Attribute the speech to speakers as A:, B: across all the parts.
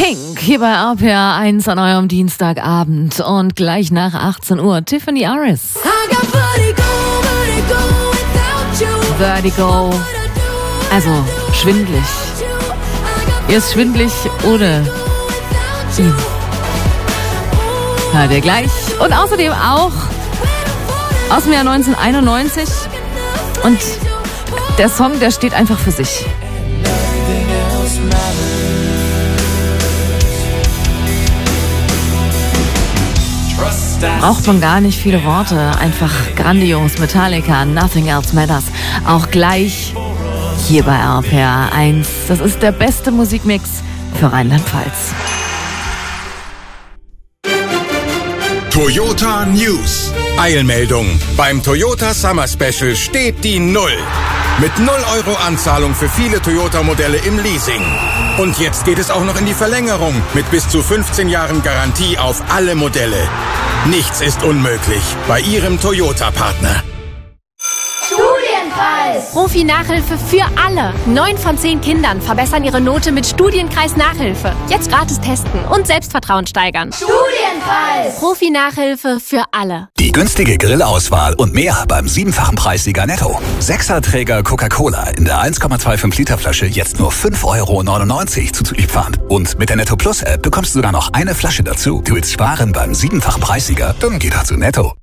A: Pink hier bei RPR 1 an eurem Dienstagabend und gleich nach 18 Uhr Tiffany Harris. Vertigo. Also schwindelig. Ihr ist schwindelig ohne ihn. Hört ihr gleich. Und außerdem auch aus dem Jahr 1991. Und der Song, der steht einfach für sich. Braucht man gar nicht viele Worte, einfach grandios. Metallica, Nothing Else Matters. Auch gleich hier bei RPR 1. Das ist der beste Musikmix für Rheinland-Pfalz.
B: Toyota News. Eilmeldung. Beim Toyota Summer Special steht die Null. Mit 0 € Anzahlung für viele Toyota-Modelle im Leasing. Und jetzt geht es auch noch in die Verlängerung mit bis zu 15 Jahren Garantie auf alle Modelle. Nichts ist unmöglich bei Ihrem Toyota-Partner.
C: Studienkreis! Profi-Nachhilfe für alle. 9 von 10 Kindern verbessern ihre Note mit Studienkreis-Nachhilfe. Jetzt gratis testen und Selbstvertrauen steigern. Studienkreis! Profi-Nachhilfe für alle.
D: Die günstige Grillauswahl und mehr beim 7-fachen Preissieger Netto. 6er-Träger Coca-Cola in der 1,25 Liter Flasche jetzt nur 5,99 € zuzuliefernd. Und mit der Netto Plus App bekommst du sogar noch eine Flasche dazu. Du willst sparen beim 7-fachen Preissieger? Dann geh doch zu Netto.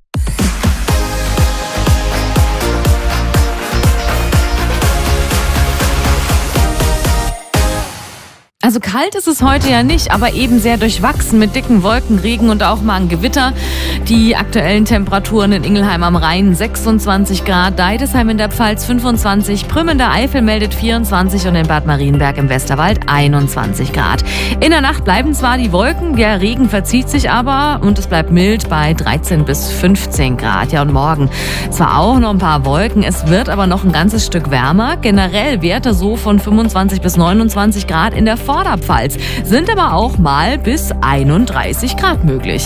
A: Also kalt ist es heute ja nicht, aber eben sehr durchwachsen mit dicken Wolken, Regen und auch mal ein Gewitter. Die aktuellen Temperaturen in Ingelheim am Rhein 26 Grad, Deidesheim in der Pfalz 25, Prüm in der Eifel meldet 24 und in Bad Marienberg im Westerwald 21 Grad. In der Nacht bleiben zwar die Wolken, der Regen verzieht sich aber und es bleibt mild bei 13 bis 15 Grad. Ja, und morgen zwar auch noch ein paar Wolken, es wird aber noch ein ganzes Stück wärmer. Generell Werte so von 25 bis 29 Grad in der Vorderpfalz, sind aber auch mal bis 31 Grad möglich.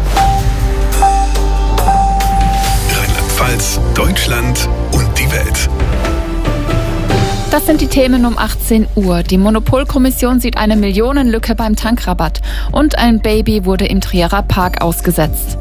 E: Rheinland-Pfalz, Deutschland und die Welt.
F: Das sind die Themen um 18 Uhr. Die Monopolkommission sieht eine Millionenlücke beim Tankrabatt. Und ein Baby wurde im Trierer Park ausgesetzt.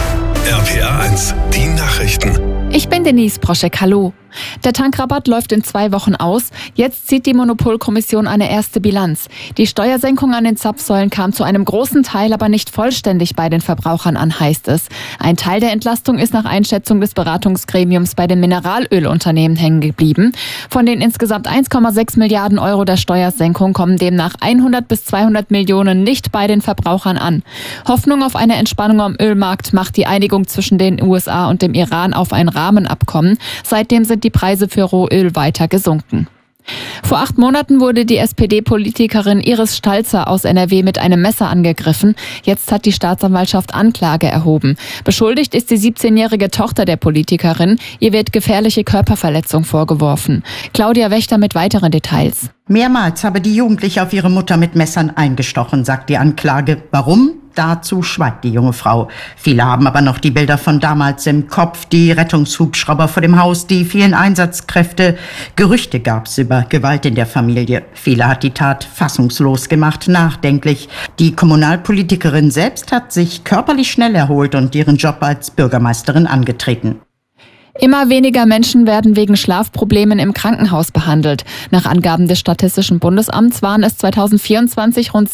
E: RPR 1, die Nachrichten.
F: Ich bin Denise Proschek, hallo. Der Tankrabatt läuft in 2 Wochen aus. Jetzt zieht die Monopolkommission eine erste Bilanz. Die Steuersenkung an den Zapfsäulen kam zu einem großen Teil, aber nicht vollständig bei den Verbrauchern an, heißt es. Ein Teil der Entlastung ist nach Einschätzung des Beratungsgremiums bei den Mineralölunternehmen hängen geblieben. Von den insgesamt 1,6 Milliarden € der Steuersenkung kommen demnach 100 bis 200 Millionen nicht bei den Verbrauchern an. Hoffnung auf eine Entspannung am Ölmarkt macht die Einigung zwischen den USA und dem Iran auf ein Rahmenabkommen. Seitdem sind die Preise für Rohöl weiter gesunken. Vor 8 Monaten wurde die SPD-Politikerin Iris Stalzer aus NRW mit einem Messer angegriffen. Jetzt hat die Staatsanwaltschaft Anklage erhoben. Beschuldigt ist die 17-jährige Tochter der Politikerin. Ihr wird gefährliche Körperverletzung vorgeworfen. Claudia Wächter mit weiteren Details.
G: Mehrmals habe die Jugendliche auf ihre Mutter mit Messern eingestochen, sagt die Anklage. Warum? Dazu schweigt die junge Frau. Viele haben aber noch die Bilder von damals im Kopf, die Rettungshubschrauber vor dem Haus, die vielen Einsatzkräfte. Gerüchte gab es über Gewalt in der Familie. Viele hat die Tat fassungslos gemacht, nachdenklich. Die Kommunalpolitikerin selbst hat sich körperlich schnell erholt und ihren Job als Bürgermeisterin angetreten.
F: Immer weniger Menschen werden wegen Schlafproblemen im Krankenhaus behandelt. Nach Angaben des Statistischen Bundesamts waren es 2024 rund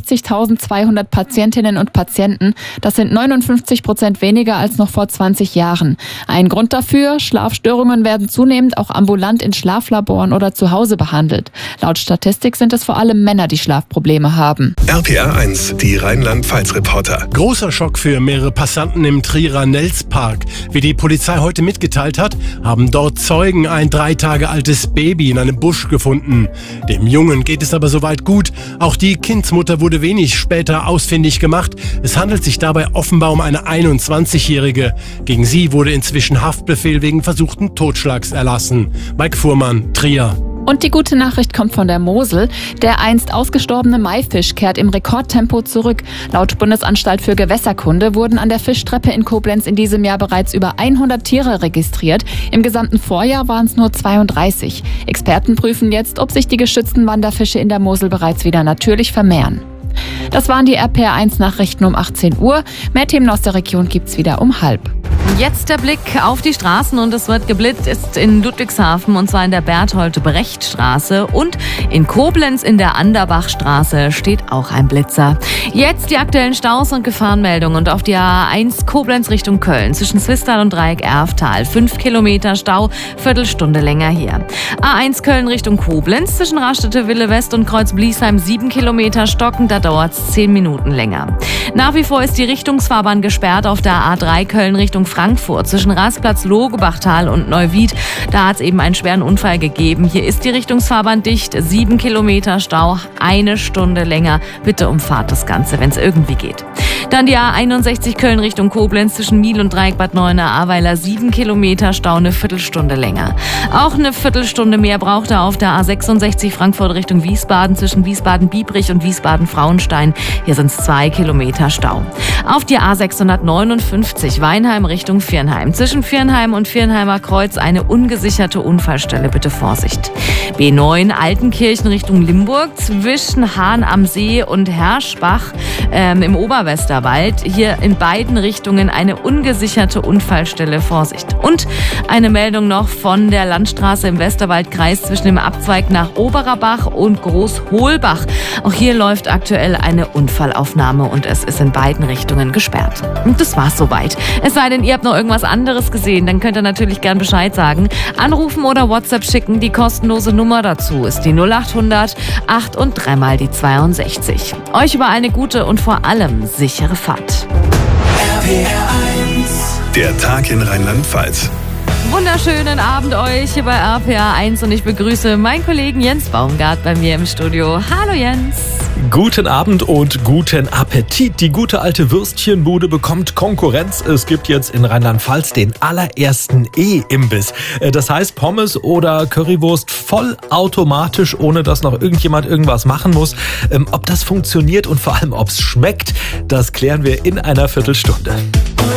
F: 67.200 Patientinnen und Patienten. Das sind 59% weniger als noch vor 20 Jahren. Ein Grund dafür: Schlafstörungen werden zunehmend auch ambulant in Schlaflaboren oder zu Hause behandelt. Laut Statistik sind es vor allem Männer, die Schlafprobleme haben.
E: RPR 1, die Rheinland-Pfalz-Reporter.
H: Großer Schock für mehrere Passanten im Trierer Nelspark. Wie die Polizei heute mitgeteilt hat, haben dort Zeugen ein 3 Tage altes Baby in einem Busch gefunden. Dem Jungen geht es aber soweit gut. Auch die Kindsmutter wurde wenig später ausfindig gemacht. Es handelt sich dabei offenbar um eine 21-Jährige. Gegen sie wurde inzwischen Haftbefehl wegen versuchten Totschlags erlassen. Mike Fuhrmann, Trier.
F: Und die gute Nachricht kommt von der Mosel. Der einst ausgestorbene Maifisch kehrt im Rekordtempo zurück. Laut Bundesanstalt für Gewässerkunde wurden an der Fischtreppe in Koblenz in diesem Jahr bereits über 100 Tiere registriert. Im gesamten Vorjahr waren es nur 32. Experten prüfen jetzt, ob sich die geschützten Wanderfische in der Mosel bereits wieder natürlich vermehren. Das waren die RPR1-Nachrichten um 18 Uhr. Mehr Themen aus der Region gibt's wieder um 12:30.
A: Jetzt der Blick auf die Straßen und es wird geblitzt in Ludwigshafen und zwar in der Berthold-Brecht-Straße und in Koblenz in der Anderbachstraße steht auch ein Blitzer. Jetzt die aktuellen Staus und Gefahrenmeldungen und auf die A1 Koblenz Richtung Köln zwischen Zwistal und Dreieck Erftal 5 Kilometer Stau, Viertelstunde länger hier. A1 Köln Richtung Koblenz zwischen Raststätte Wille West und Kreuz Bliesheim 7 Kilometer Stocken, da dauert es 10 Minuten länger. Nach wie vor ist die Richtungsfahrbahn gesperrt auf der A3 Köln Richtung Frankfurt zwischen Rastplatz Logebachtal und Neuwied. Da hat es eben einen schweren Unfall gegeben. Hier ist die Richtungsfahrbahn dicht, 7 Kilometer Stau, 1 Stunde länger. Bitte umfahrt das Ganze, wenn es irgendwie geht. Dann die A61 Köln Richtung Koblenz zwischen Miel und Dreieck Bad Neuenahr-Ahrweiler 7 Kilometer Stau, eine Viertelstunde länger. Auch eine Viertelstunde mehr braucht er auf der A66 Frankfurt Richtung Wiesbaden zwischen Wiesbaden-Biebrich und Wiesbaden-Frauenstein. Hier sind es 2 Kilometer Stau. Auf die A659 Weinheim Richtung Viernheim. Zwischen Viernheim und Viernheimer Kreuz eine ungesicherte Unfallstelle. Bitte Vorsicht. B9 Altenkirchen Richtung Limburg zwischen Hahn am See und Herschbach im Oberwesterwald. Hier in beiden Richtungen eine ungesicherte Unfallstelle. Vorsicht. Und eine Meldung noch von der Landstraße im Westerwaldkreis zwischen dem Abzweig nach Oberabach und Großholbach. Auch hier läuft aktuell eine Unfallaufnahme und es ist in beiden Richtungen gesperrt. Und das war's soweit. Es sei denn, ihr habt noch irgendwas anderes gesehen, dann könnt ihr natürlich gern Bescheid sagen. Anrufen oder WhatsApp schicken. Die kostenlose Nummer dazu ist die 0800 8 und 3 mal die 62. Euch über eine gute und vor allem sichere Fahrt.
E: Der Tag in Rheinland-Pfalz.
A: Wunderschönen Abend euch hier bei RPR1 und ich begrüße meinen Kollegen Jens Baumgart bei mir im Studio. Hallo Jens.
I: Guten Abend und guten Appetit. Die gute alte Würstchenbude bekommt Konkurrenz. Es gibt jetzt in Rheinland-Pfalz den allerersten E-Imbiss. Das heißt Pommes oder Currywurst vollautomatisch, ohne dass noch irgendjemand irgendwas machen muss. Ob das funktioniert und vor allem ob es schmeckt, das klären wir in einer Viertelstunde.